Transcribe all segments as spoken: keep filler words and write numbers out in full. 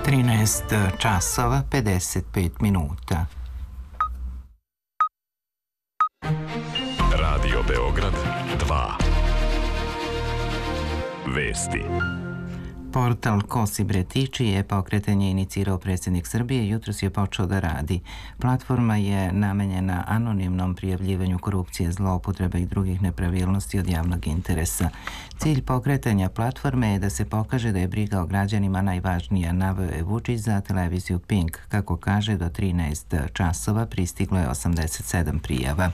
trinaest časova pedeset pet minuta. Radio Beograd dva. Vesti. Portal Ko si bre ti, čije pokretanje je inicirao predsjednik Srbije, jutros je počeo da radi. Platforma je namenjena anonimnom prijavljivanju korupcije, zloupotreba i drugih nepravilnosti od javnog interesa. Cilj pokretanja platforme je da se pokaže da je briga o građanima najvažnija, naveo je Vučić za televiziju Pink. Kako kaže, do trinaest časova pristiglo je osamdeset sedam prijava.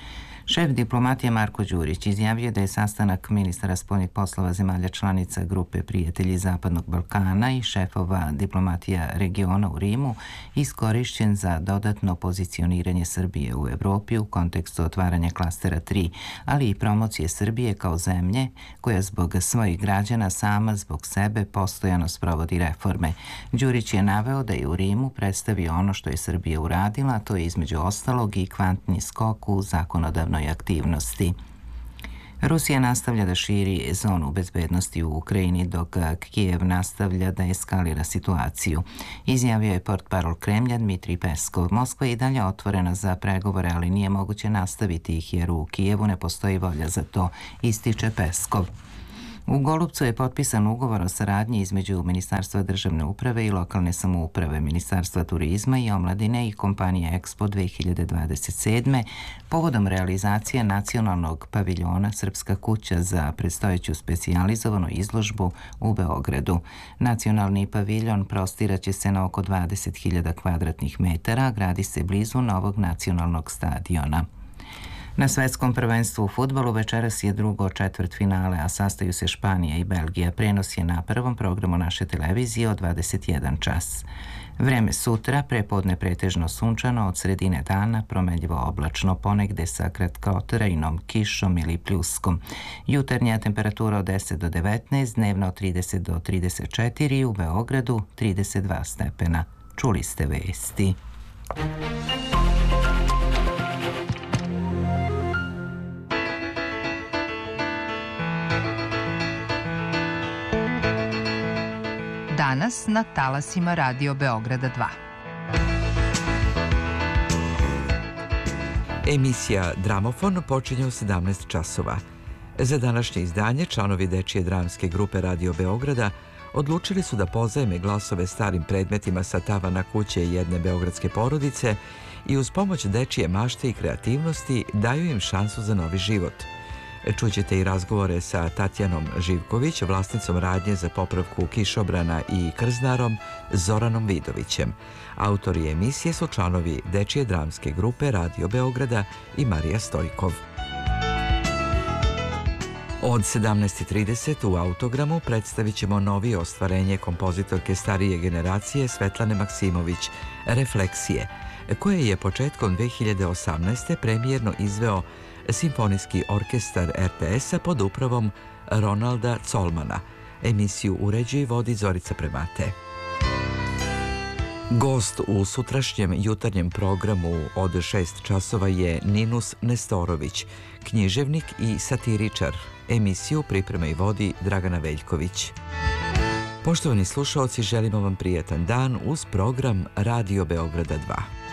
Šef diplomatije Marko Đurić izjavio da je sastanak ministara spoljnih poslova zemalja članica grupe Prijatelji Zapadnog Balkana i šefova diplomatija regiona u Rimu iskorišćen za dodatno pozicioniranje Srbije u Evropi u kontekstu otvaranja klastera tri, ali i promocije Srbije kao zemlje koja zbog svojih građana sama zbog sebe postojano sprovodi reforme. Đurić je naveo da je u Rimu predstavio ono što je Srbija uradila, a to je između ostalog i kvantni skok u zakonodavnoj aktivnosti. Rusija nastavlja da širi zonu bezbednosti u Ukrajini, dok Kijev nastavlja da eskalira situaciju. Izjavio je portparol Kremlja Dmitrij Peskov. Moskva je i dalje otvorena za pregovore, ali nije moguće nastaviti ih jer u Kijevu ne postoji volja za to, ističe Peskov. U Golupcu je potpisan ugovor o saradnji između Ministarstva državne uprave i lokalne samouprave, Ministarstva turizma i omladine i kompanije Expo dve hiljade dvadeset sedme povodom realizacije nacionalnog paviljona Srpska kuća za predstojeću specijalizovanu izložbu u Beogradu. Nacionalni paviljon prostiraće se na oko dvadeset hiljada kvadratnih metara, gradi se blizu novog nacionalnog stadiona. Na svetskom prvenstvu u fudbalu večeras je drugo četvrtfinale, a sastaju se Španija i Belgija. Prenos je na prvom programu naše televizije od dvadeset jedan čas. Vreme sutra, prepodne pretežno sunčano, od sredine dana promenljivo oblačno, ponegde sa kratkotrajnom kišom ili pljuskom. Jutarnja temperatura od deset do devetnaest, dnevno od trideset do trideset četiri, u Beogradu trideset dva stepena. Čuli ste vesti. Danas na talasima Radio Beograda dva. Emisija Dramofon počinje u sedamnaest časova. Za današnje izdanje članovi dečije dramske grupe Radio Beograda odlučili su da pozajme glasove starim predmetima sa tavana kuće jedne beogradske porodice i uz pomoć dečije mašte i kreativnosti daju im šansu za novi život. Čućete i razgovore sa Tatjanom Živković, vlasnicom radnje za popravku kišobrana i krznarom Zoranom Vidovićem. Autori emisije su članovi dečije dramske grupe Radio Beograda i Marija Stojkov. Od sedamnaest trideset u Autogramu predstavit ćemo novi ostvarenje kompozitorke starije generacije Svetlane Maksimović, Refleksije, koje je početkom dve hiljade osamnaeste premijerno izveo Simfonijski orkestar er te es-a pod upravom Ronalda Colmana. Emisiju uređuje i vodi Zorica Premate. Gost u sutrašnjem jutarnjem programu od šest časova je Ninus Nestorović, književnik i satiričar. Emisiju priprema i vodi Dragana Veljković. Poštovani slušaoci, želimo vam prijatan dan uz program Radio Beograda dva.